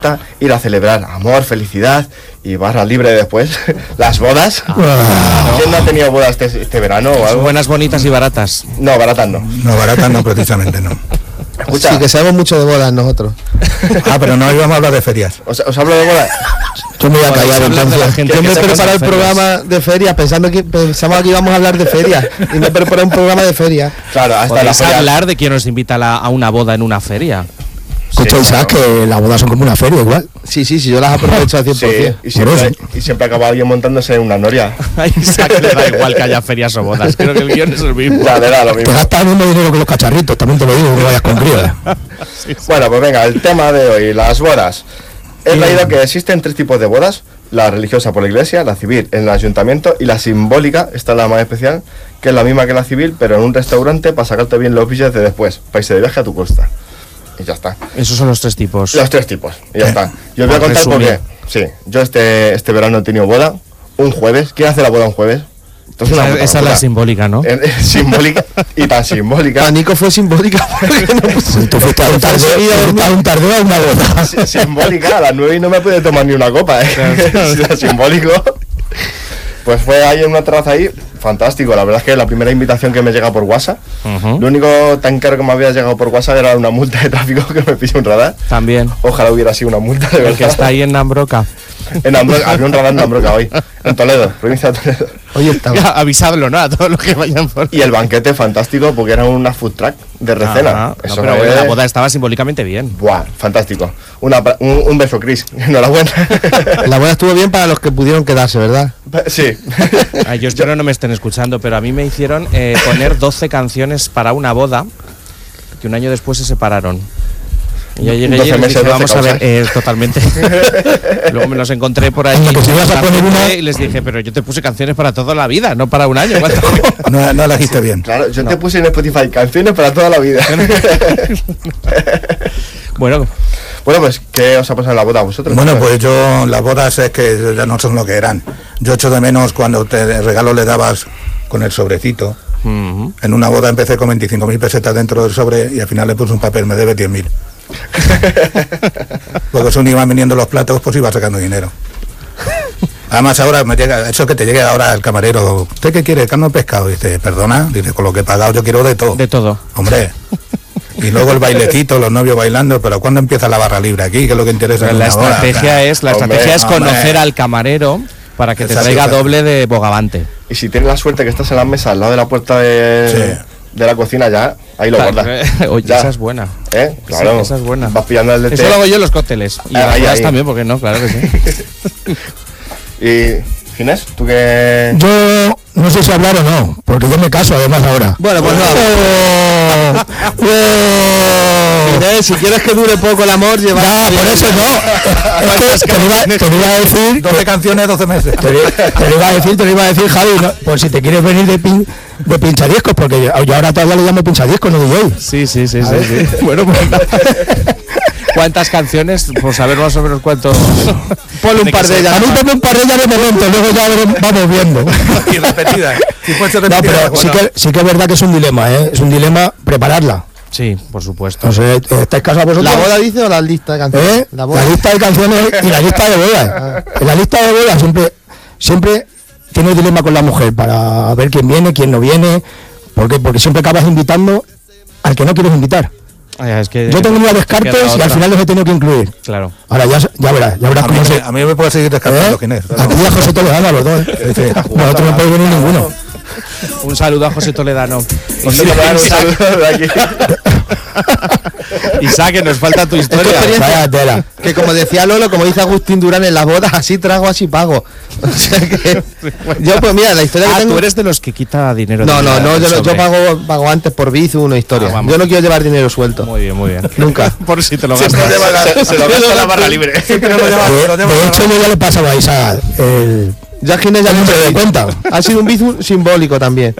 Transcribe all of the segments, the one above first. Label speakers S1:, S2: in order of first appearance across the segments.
S1: ir a celebrar amor, felicidad y barra libre después, las bodas. ¿Quién no ha tenido bodas este verano o algo?
S2: Buenas, bonitas y baratas.
S1: No, baratas no.
S3: No, baratas no, precisamente no.
S1: Escucha.
S4: Sí, que sabemos mucho de bodas nosotros.
S3: Pero no íbamos a hablar de ferias.
S1: ¿Os hablo de bodas?
S4: Yo me voy a callar entonces. Yo me he preparado el
S2: ferias.
S4: programa de ferias pensamos que íbamos a hablar de ferias y me he preparado un programa de ferias.
S1: Claro, hasta la
S2: ¿Podéis
S1: feria.
S2: hablar de quién os invita a una boda en una feria?
S4: Escucha, Isaac, que las bodas son como una feria igual. Sí, yo las aprovecho al 100%.
S1: Sí, y siempre acaba alguien montándose en una noria.
S2: A Isaac le da igual que haya ferias o bodas. Creo que el guión es el mismo.
S1: Ya, le da lo
S4: Te
S1: mismo.
S4: gastas el mismo dinero que los cacharritos, también te lo digo, que vayas con críos.
S1: Bueno, pues venga, el tema de hoy, las bodas. He traído que existen 3 tipos de bodas: la religiosa por la iglesia, la civil en el ayuntamiento y la simbólica, esta es la más especial, que es la misma que la civil, pero en un restaurante para sacarte bien los billetes de después, para irse de viaje a tu costa. Y ya está.
S2: Esos son los 3 tipos.
S1: Los 3 tipos, y ya está. Yo os voy a contar por qué. Sí, yo este verano he tenido boda un jueves. ¿Quién hace la boda un jueves? Entonces
S2: Esa es la simbólica, ¿no?
S1: Simbólica y tan simbólica.
S4: Para Nico fue simbólica porque no puso. Tú fuiste a un tardeo a una boda.
S1: Simbólica, a las 9 y no me pude tomar ni una copa, Si era simbólico. Pues fue ahí en una terraza ahí, fantástico. La verdad es que la primera invitación que me llega por WhatsApp, lo único tan caro que me había llegado por WhatsApp era una multa de tráfico que me pilló un radar.
S2: También.
S1: Ojalá hubiera sido una multa de verdad.
S2: El que está ahí en Nambroca.
S1: En Ambroca, había un radar en Ambroca hoy, en Toledo, provincia de Toledo.
S4: Oye, está
S2: Avisadlo, ¿no? A todos los que vayan por...
S1: Y el banquete fantástico porque era una food truck de recena.
S2: Ajá.
S1: Eso
S2: No, pero
S1: fue...
S2: la boda estaba simbólicamente bien.
S1: Buah, fantástico. Un beso, Chris. Enhorabuena.
S4: La boda estuvo bien para los que pudieron quedarse, ¿verdad?
S1: Sí.
S2: Ay, yo espero no me estén escuchando, pero a mí me hicieron poner 12 canciones para una boda que un año después se separaron. Y yo llegué
S1: 12
S2: y les
S1: meses,
S2: dije,
S1: 12
S2: vamos a ver,
S1: causas.
S2: totalmente. Luego me los encontré por ahí
S4: Anda, que si vas a poner una-
S2: y les dije, pero yo te puse canciones para toda la vida, no para un año.
S3: No elegiste bien.
S1: Claro, yo te puse en Spotify canciones para toda la vida.
S2: Bueno,
S1: Bueno, pues, ¿qué os ha pasado en la boda a vosotros?
S3: Bueno, pues yo, las bodas es que ya no son lo que eran. Yo echo de menos cuando te regalo le dabas con el sobrecito. En una boda empecé con 25.000 pesetas dentro del sobre y al final le puse un papel, me debe 10.000. Porque según iban viniendo los platos, pues iba sacando dinero. Además ahora me llega, eso que te llegue ahora el camarero, ¿usted qué quiere? ¿Carne o pescado? Dice, perdona, dice, con lo que he pagado yo quiero de todo.
S2: de todo.
S3: Hombre. Y luego el bailecito, los novios bailando, pero ¿cuándo empieza la barra libre aquí? Que es lo que interesa.
S2: Pero
S3: en
S2: la
S3: una boda?
S2: estrategia es conocer
S3: hombre.
S2: al camarero para que te
S3: Exacto,
S2: traiga
S3: exacto.
S2: doble de bogavante.
S1: Y si tienes la suerte que estás en la mesa al lado de la puerta de la cocina, ya, ahí lo guardas.
S2: Oye,
S1: Ya.
S2: esa es buena.
S1: Claro.
S2: Sí, esa es buena.
S1: Vas pillando el de
S2: Eso lo hago yo en los cócteles. Y las
S1: Ahí,
S2: bodas
S1: ahí.
S2: también, porque no, claro que sí.
S1: Y, Ginés, ¿tú qué...?
S4: Yo no sé si hablar o no, porque yo me caso además ahora. Bueno, pues no. Si quieres que dure poco el amor, lleva... No, por eso no. Es que te lo iba a decir...
S3: 12 canciones, 12 meses.
S4: Te lo iba a decir, Javi, ¿no? Pues si te quieres venir de pinchadiscos, porque yo ahora todavía le llamo pinchadiscos, no DJ.
S2: Sí. Bueno, pues... ¿Cuántas canciones? Por saber más o menos cuánto...
S4: Ponle un par de ellas. A mí ponme un par de ellas de momento, luego ya vamos viendo.
S3: Y repetida. Si fuese
S4: No,
S3: repetida,
S4: pero sí que es verdad que es un dilema, ¿eh? Es un dilema prepararla.
S2: Sí, por supuesto.
S4: No sé, ¿estáis casados vosotros?
S5: ¿La boda dice o la lista de canciones?
S4: La lista de canciones y la lista de bodas. En la lista de bodas siempre tiene un dilema con la mujer para ver quién viene, quién no viene. ¿Por qué? Porque siempre acabas invitando al que no quieres invitar.
S2: Es que
S4: Yo tengo una descartes y al final los he tenido que incluir.
S2: Claro.
S4: Ahora ya verás cómo se...
S3: a mí me puede seguir descartando, Ginés.
S4: Aquí a José Toledano, a los dos. Nosotros no podemos venir ninguno.
S2: Un saludo a José Toledano.
S1: Un saludo de aquí.
S2: Isaac, que nos falta tu historia.
S4: Vaya tela.
S5: Que como decía Lolo, como dice Agustín Durán en las bodas, así trago, así pago. O sea que... Yo pues mira, la historia que tengo...
S2: tú eres de los que quita dinero.
S5: No,
S2: del
S5: yo
S2: sobre.
S5: pago antes por Bizum una historia.
S2: Vamos.
S5: Yo no quiero llevar dinero suelto.
S2: Muy bien.
S5: Nunca.
S2: Por si te lo
S1: Siempre
S2: gastas.
S1: se lo gasta la barra libre.
S4: De hecho, yo ya le pasaba a Isa el...
S5: Ya Ginés ya
S4: El
S5: no
S4: número de
S5: me
S4: cuenta.
S5: Ha sido un Bizum simbólico también.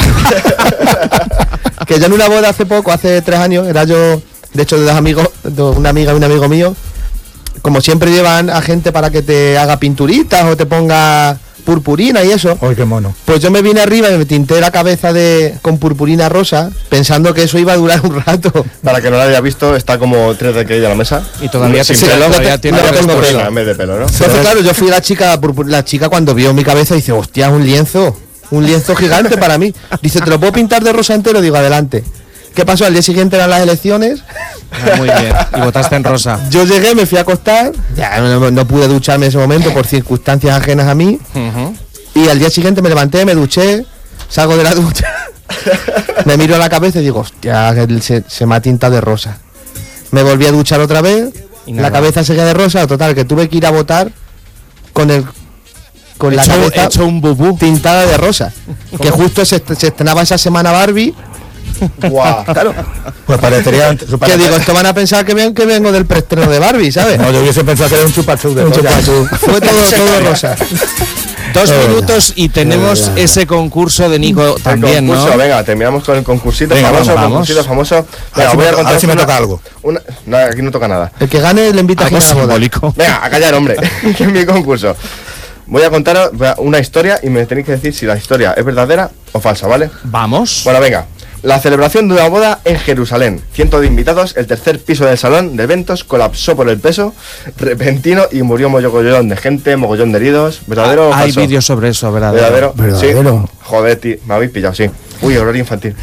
S5: Que ya en una boda hace 3 años, era yo, de hecho, de dos amigos, de una amiga y un amigo mío, como siempre llevan a gente para que te haga pinturitas o te ponga purpurina y eso.
S3: ¡Ay, qué mono!
S5: Pues yo me vine arriba y me tinté la cabeza con purpurina rosa, pensando que eso iba a durar un rato.
S1: Para que no lo haya visto, está como 3 de que a la mesa.
S2: Y todavía
S1: Sin
S2: te
S1: pelo,
S2: todavía
S5: no
S2: tiene
S5: tengo
S2: restos.
S5: pelo.
S1: En vez de pelo, ¿no?
S5: Entonces, claro, yo fui la chica cuando vio mi cabeza dice, hostia, un lienzo gigante para mí. Dice, ¿te lo puedo pintar de rosa entero? Digo, adelante. ¿Qué pasó? Al día siguiente eran las elecciones.
S2: Ah, muy bien. Y votaste en rosa.
S5: Yo llegué, me fui a acostar. Ya no pude ducharme en ese momento por circunstancias ajenas a mí.
S2: Ujú.
S5: Y al día siguiente me levanté, me duché, salgo de la ducha, me miro a la cabeza y digo, hostia, se me ha tintado de rosa. Me volví a duchar otra vez,
S2: Y nada.
S5: la cabeza seguía de rosa, total, que tuve que ir a votar con la cabeza
S2: Hecho un bubú.
S5: tintada de rosa. Que justo se estrenaba esa semana Barbie.
S1: Guau.
S5: Claro.
S3: Pues parecería...
S5: Que digo, esto van a pensar que vengo del preestreno de Barbie, ¿sabes?
S3: No, yo hubiese pensado que era un chupachú de
S5: Un
S3: polla.
S5: chupachú. Fue todo rosa.
S2: 2 minutos y tenemos ese concurso de Nico también,
S1: el concurso,
S2: ¿no?
S1: venga, terminamos con el concursito
S2: Venga,
S1: famoso,
S2: vamos.
S1: concursito famoso. Venga,
S3: si
S1: voy
S3: me
S1: a
S3: to- a ver
S1: contar
S3: si me toca algo.
S1: No, aquí no toca nada.
S5: El que gane le invita a
S2: Algo
S5: Gina a la boda.
S2: simbólico.
S1: Venga, a callar, hombre, que es mi concurso. Voy a contar una historia y me tenéis que decir si la historia es verdadera o falsa, ¿vale?
S2: Vamos.
S1: Bueno, venga. La celebración de una boda en Jerusalén. 100 de invitados, el tercer piso del salón de eventos colapsó por el peso repentino y murió mogollón de gente, mogollón de heridos. ¿Verdadero o
S2: Hay
S1: falso?
S2: vídeos sobre eso, ¿verdad?
S4: Verdadero.
S1: Sí. Joder, tío, me habéis pillado, sí. Uy, horario infantil.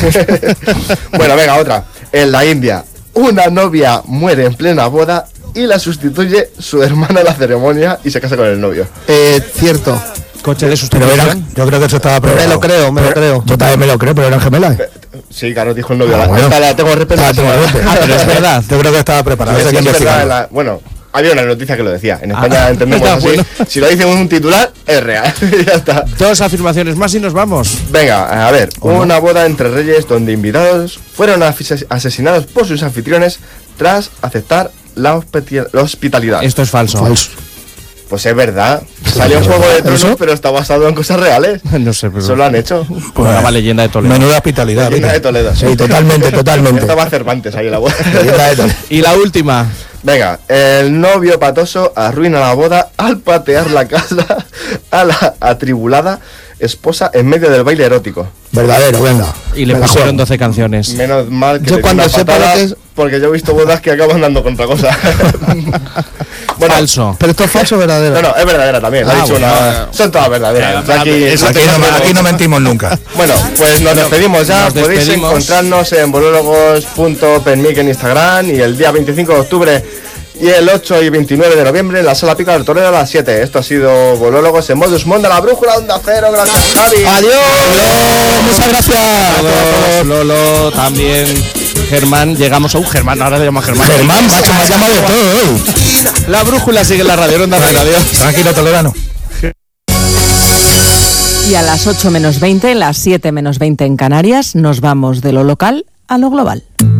S1: Bueno, venga, otra. En la India, una novia muere en plena boda y la sustituye su hermana en la ceremonia y se casa con el novio.
S5: Cierto.
S2: Coche de
S3: Pero era,
S2: sustitución.
S3: yo creo que eso estaba
S5: Me
S3: preparado.
S5: lo creo.
S4: Yo también me lo creo, pero eran gemelas.
S1: Sí, claro, dijo el novio.
S3: Ah, bueno.
S1: Esta la tengo respeto.
S2: Ah, pero es verdad.
S3: Yo creo que estaba preparado.
S1: Sí,
S3: Hay que
S1: es verdad,
S3: investigarlo.
S1: bueno, había una noticia que lo decía. En España
S2: Ah,
S1: entendemos así.
S2: bueno.
S1: Si lo dice un titular, es real. Ya está.
S2: 2 afirmaciones más y nos vamos.
S1: Venga, a ver. Una boda entre reyes donde invitados fueron asesinados por sus anfitriones tras aceptar la hospitalidad.
S2: Esto es falso.
S4: Falso.
S1: Pues es verdad. Salió un Juego de Tronos, pero está basado en cosas reales.
S2: No sé, pero...
S1: Eso lo han hecho.
S2: Pues la leyenda de Toledo.
S3: Menuda hospitalidad.
S1: Leyenda de
S3: mira.
S1: Toledo.
S4: Sí, totalmente.
S1: Estaba Cervantes ahí en la boda.
S2: Y la última.
S1: Venga, el novio patoso arruina la boda al patear la casa a la atribulada esposa en medio del baile erótico.
S4: Verdadero, venga.
S2: Y le
S4: Me la
S2: pusieron
S4: juego.
S2: 12 canciones.
S1: Menos mal que
S5: Yo
S1: le
S5: cuando
S1: di una
S5: sepa
S1: patada,
S5: lo que es-
S1: porque yo he visto bodas que acaban dando contra cosas. Bueno,
S2: Falso.
S5: Pero esto es falso o verdadero.
S1: No, es verdadera también.
S2: Ah,
S1: ha dicho
S2: bueno,
S1: son todas verdaderas.
S3: Aquí no mentimos nunca.
S1: Bueno, pues nos despedimos ya.
S2: nos
S1: Podéis
S2: despedimos.
S1: encontrarnos en bolólogos.penmic en Instagram y el día 25 de octubre y el 8 y 29 de noviembre en la Sala Pica del Toledo a las 7. Esto ha sido Bolólogos en Modus Monda, la brújula Onda Cero. Gracias, Javi.
S5: ¡Adiós!
S4: Muchas gracias.
S2: Todos, Lolo, también Germán. Llegamos a un Germán, ahora le llamo Germán.
S4: Germán, macho, me has llamado de todo hoy.
S2: La brújula sigue en la radio, Onda Cero. Adiós.
S3: Tranquilo, Toledano.
S6: Y a las 8 menos 20, las 7 menos 20 en Canarias, nos vamos de lo local a lo global.